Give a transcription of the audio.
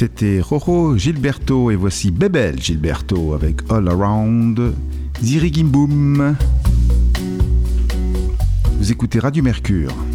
C'était Roro Gilberto et voici Bebel Gilberto avec All Around Zirigimboum. Vous écoutez Radio Mercure.